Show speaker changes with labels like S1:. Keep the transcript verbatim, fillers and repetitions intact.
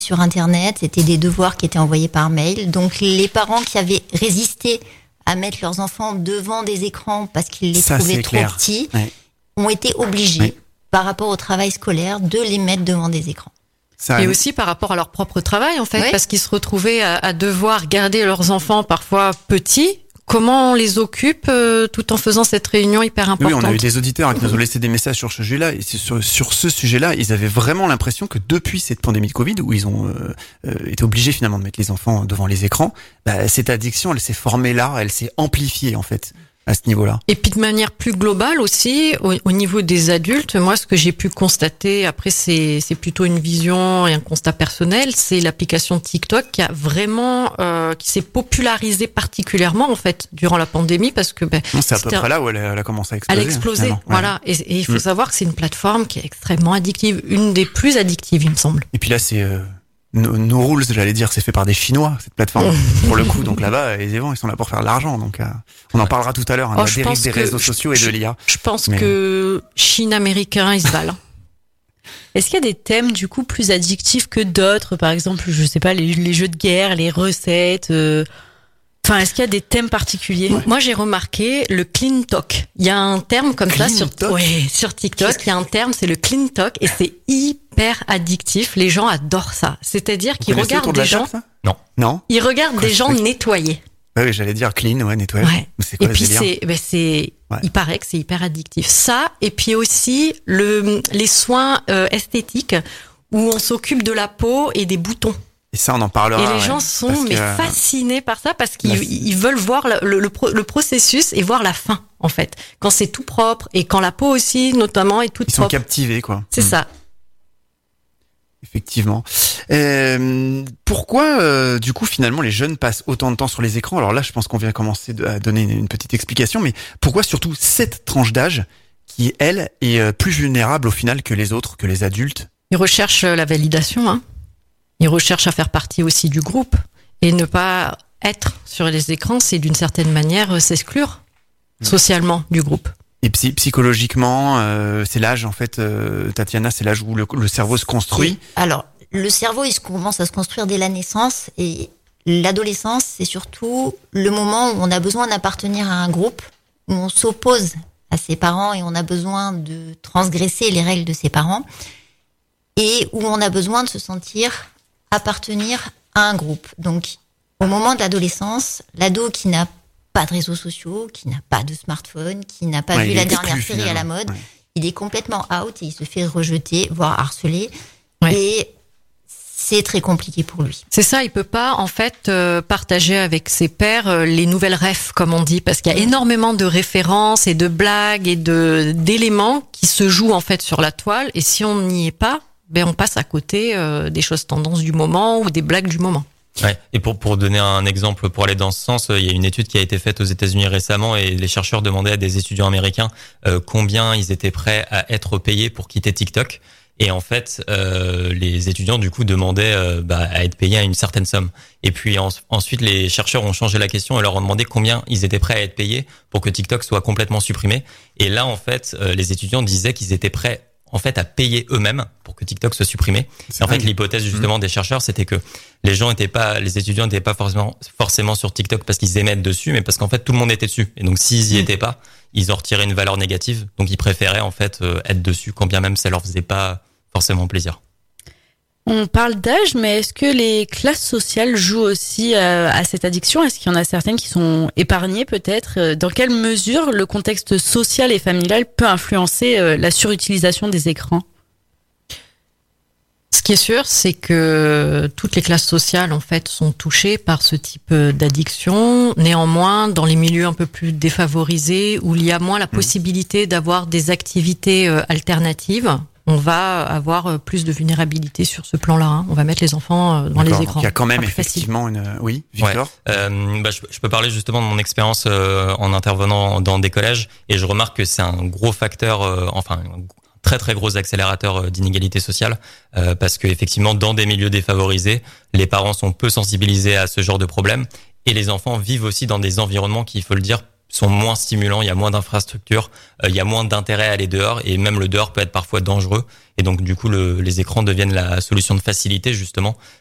S1: sur Internet, c'était des devoirs qui étaient envoyés par mail. Donc les parents qui avaient résisté à mettre leurs enfants devant des écrans parce qu'ils les
S2: Ça,
S1: trouvaient
S2: c'est
S1: trop
S2: clair.
S1: petits,
S2: Ouais.
S1: ont été obligés,
S2: Oui.
S1: par rapport au travail scolaire, de les mettre devant des écrans.
S2: Ça,
S3: Et aussi par rapport à leur propre travail, en fait,
S1: Oui.
S3: parce qu'ils se retrouvaient à, à devoir garder leurs enfants parfois petits. Comment on les occupe euh, tout en faisant cette réunion hyper
S2: oui,
S3: importante?
S2: on a eu des auditeurs hein, qui nous ont laissé des messages sur ce sujet-là. Et c'est sur, sur ce sujet-là, ils avaient vraiment l'impression que depuis cette pandémie de Covid, où ils ont euh, euh, été obligés finalement de mettre les enfants devant les écrans, bah, cette addiction, elle s'est formée là, elle s'est amplifiée en fait à ce niveau-là.
S3: Et puis de manière plus globale aussi, au, au niveau des adultes, moi ce que j'ai pu constater, après c'est c'est plutôt une vision et un constat personnel, c'est l'application TikTok qui a vraiment, euh, qui s'est popularisée particulièrement en fait durant la pandémie parce que ben,
S2: Non, c'est à peu
S3: c'était un-
S2: près là où elle a, elle a commencé à
S3: elle
S2: exploser.
S3: a explosé,
S2: finalement. Ouais.
S3: voilà. Et, et il faut
S2: Mm.
S3: savoir que c'est une plateforme qui est extrêmement addictive, une des plus addictives, il me semble.
S2: Et puis là, c'est euh, no, no rules, j'allais dire, c'est fait par des Chinois cette plateforme pour le coup. Donc là-bas, les gens, ils sont là pour faire de l'argent. Donc euh, on en parlera tout à l'heure hein, de
S3: Oh,
S2: la
S3: je
S2: dérive
S3: pense
S2: des
S3: que-
S2: réseaux sociaux et de l'I A.
S3: Je pense
S2: Mais-
S3: que Chine américain, ils se valent.
S4: Est-ce qu'il y a des thèmes du coup plus addictifs que d'autres? Par exemple, je sais pas, les, les jeux de guerre, les recettes. euh, Enfin, est-ce qu'il y a des thèmes particuliers?
S3: Moi, j'ai remarqué le clean talk. Il y a un terme comme ça
S2: Clean
S3: sur,
S2: talk
S3: ouais, sur TikTok. Il y a un terme, c'est le clean talk, et c'est hyper addictif. Les gens adorent ça. C'est-à-dire qu'ils
S2: Vous connaissez autour
S3: regardent
S2: de la
S3: des gens,
S2: table, ça
S5: Non.
S2: Non.
S3: ils regardent
S2: Quoi,
S3: des gens
S2: c'est-
S3: nettoyer.
S2: Ouais, oui, j'allais dire clean, ouais, nettoyage.
S3: Ouais.
S2: Mais c'est
S3: Et
S2: quoi le
S3: puis
S2: délire
S3: c'est, ben c'est,
S2: Ouais.
S3: il paraît que c'est hyper addictif. Ça, et puis aussi le, les soins euh, esthétiques où on s'occupe de la peau et des boutons.
S2: Et ça, on en parlera.
S3: Et les
S2: ouais.
S3: gens sont
S2: Parce
S3: mais
S2: que, euh,
S3: fascinés par ça parce qu'ils
S2: la-
S3: ils veulent voir le, le, le pro- le processus et voir la fin en fait. Quand c'est tout propre et quand la peau aussi notamment est toute
S2: Ils sont
S3: propre.
S2: captivés, quoi.
S3: C'est
S2: Hmm.
S3: ça.
S2: Effectivement. Euh, pourquoi, euh, du coup, finalement, les jeunes passent autant de temps sur les écrans? Alors là, je pense qu'on vient commencer de- à donner une, une petite explication, mais pourquoi surtout cette tranche d'âge qui, elle, est euh, plus vulnérable au final que les autres, que les adultes?
S3: Ils recherchent la validation. Hein. Ils recherchent à faire partie aussi du groupe et ne pas être sur les écrans, c'est d'une certaine manière euh, s'exclure socialement du groupe.
S2: Et psy- psychologiquement, euh, c'est l'âge, en fait, euh, Tatiana, c'est l'âge où le, le cerveau se construit.
S1: Alors, le cerveau, il se commence à se construire dès la naissance et l'adolescence, c'est surtout le moment où on a besoin d'appartenir à un groupe, où on s'oppose à ses parents et on a besoin de transgresser les règles de ses parents et où on a besoin de se sentir appartenir à un groupe. Donc, au moment de l'adolescence, l'ado qui n'a pas de réseaux sociaux, qui n'a pas de smartphone, qui n'a pas
S2: Ouais,
S1: vu
S2: il
S1: la
S2: est
S1: dernière
S2: exclu,
S1: série à la
S2: finalement.
S1: mode,
S2: Ouais.
S1: il est complètement out et il se fait rejeter, voire harceler.
S3: Ouais.
S1: Et c'est très compliqué pour lui.
S3: C'est ça, il peut pas en fait euh, partager avec ses pairs euh, les nouvelles refs comme on dit, parce qu'il y a énormément de références et de blagues et de d'éléments qui se jouent en fait sur la toile, et si on n'y est pas, ben on passe à côté euh, des choses tendances du moment ou des blagues du moment.
S5: Ouais. Et pour pour donner un exemple, pour aller dans ce sens, il y a une étude qui a été faite aux États-Unis récemment et les chercheurs demandaient à des étudiants américains euh, combien ils étaient prêts à être payés pour quitter TikTok. Et en fait, euh, les étudiants du coup demandaient euh, bah, à être payés à une certaine somme. Et puis en, ensuite, les chercheurs ont changé la question et leur ont demandé combien ils étaient prêts à être payés pour que TikTok soit complètement supprimé. Et là, en fait, euh, les étudiants disaient qu'ils étaient prêts en fait à payer eux-mêmes pour que TikTok soit supprimé.
S2: C'est
S5: En fait,
S2: dingue.
S5: l'hypothèse justement des chercheurs, c'était que les gens étaient pas, les étudiants n'étaient pas forcément forcément sur TikTok parce qu'ils aimaient être dessus, mais parce qu'en fait tout le monde était dessus. Et donc s'ils y étaient pas, ils en retiraient une valeur négative. Donc ils préféraient en fait euh, être dessus, quand bien même ça leur faisait pas forcément plaisir.
S4: On parle d'âge, mais est-ce que les classes sociales jouent aussi euh, à cette addiction? Est-ce qu'il y en a certaines qui sont épargnées peut-être? Euh, Dans quelle mesure le contexte social et familial peut influencer euh, la surutilisation des écrans?
S3: Ce qui est sûr, c'est que toutes les classes sociales en fait sont touchées par ce type d'addiction. Néanmoins, dans les milieux un peu plus défavorisés où il y a moins la possibilité d'avoir des activités euh, alternatives, on va avoir plus de vulnérabilité sur ce plan-là. Hein. On va mettre les enfants dans
S2: D'accord.
S3: les écrans.
S2: Il y a quand même
S3: C'est plus facile.
S2: effectivement une. Oui, Victor.
S5: Ouais. Euh, bah, je, je peux parler justement de mon expérience euh, en intervenant dans des collèges et je remarque que c'est un gros facteur, euh, enfin un très très gros accélérateur d'inégalité sociale euh, parce que effectivement dans des milieux défavorisés, les parents sont peu sensibilisés à ce genre de problème et les enfants vivent aussi dans des environnements qui, il faut le dire, sont moins stimulants, il y a moins d'infrastructures, euh, il y a moins d'intérêt à aller dehors et même le dehors peut être parfois dangereux. Et donc du coup, le, les écrans deviennent la solution de facilité justement